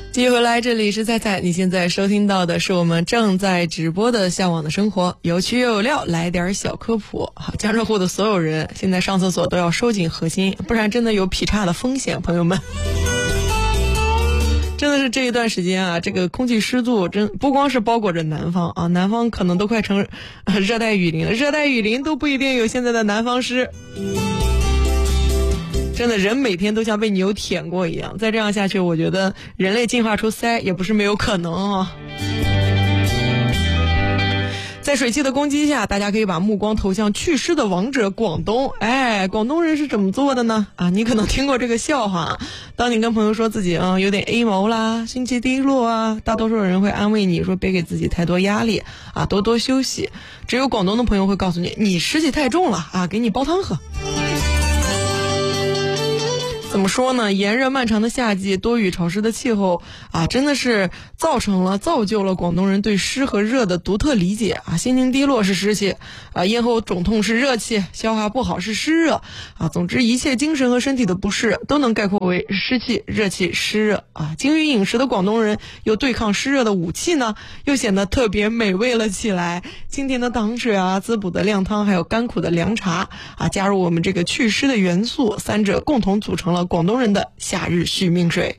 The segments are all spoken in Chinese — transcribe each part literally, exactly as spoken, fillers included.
继续回来，这里是菜菜，你现在收听到的是我们正在直播的向往的生活，有趣又有料，来点小科普。好，江浙沪的所有人现在上厕所都要收紧核心，不然真的有劈叉的风险，朋友们。真的是这一段时间啊，这个空气湿度真不光是包裹着南方啊，南方可能都快成热带雨林了，热带雨林都不一定有现在的南方湿。真的，人每天都像被牛舔过一样，再这样下去，我觉得人类进化出鳃也不是没有可能啊。在水汽的攻击下，大家可以把目光投向祛湿的王者广东。哎，广东人是怎么做的呢？啊，你可能听过这个笑话，当你跟朋友说自己啊、嗯、有点 emo 啦，心情低落啊，大多数人会安慰你说别给自己太多压力啊，多多休息。只有广东的朋友会告诉你，你湿气太重了啊，给你煲汤喝。怎么说呢？炎热漫长的夏季，多雨潮湿的气候啊，真的是造成了造就了广东人对湿和热的独特理解啊。心情低落是湿气啊，咽喉肿痛是热气，消化不好是湿热啊。总之，一切精神和身体的不适都能概括为湿气、热气、湿热啊。精于饮食的广东人有对抗湿热的武器呢，又显得特别美味了起来。清甜的糖水啊，滋补的靓汤，还有甘苦的凉茶啊，加入我们这个祛湿的元素，三者共同组成了广东人的夏日续命水。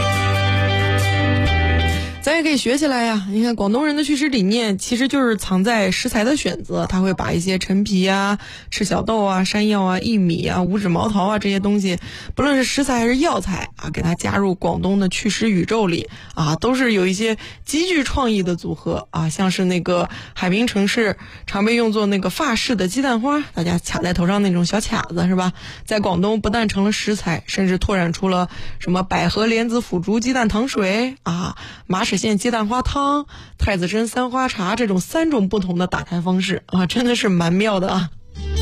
咱也可以学起来呀！你看广东人的祛湿理念其实就是藏在食材的选择，他会把一些陈皮啊、赤小豆啊、山药啊、薏米啊、五指毛桃啊这些东西，不论是食材还是药材啊，给它加入广东的祛湿宇宙里啊，都是有一些极具创意的组合啊，像是那个海滨城市常被用作那个发饰的鸡蛋花，大家卡在头上那种小卡子是吧？在广东不但成了食材，甚至拓展出了什么百合莲子腐竹鸡蛋糖水啊、马齿苋鸡蛋花汤、太子参三花茶这种三种不同的打开方式啊，真的是蛮妙的啊。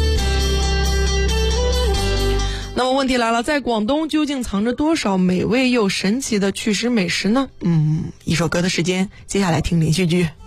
那么问题来了，在广东究竟藏着多少美味又神奇的祛湿美食呢？嗯，一首歌的时间，接下来听连续剧。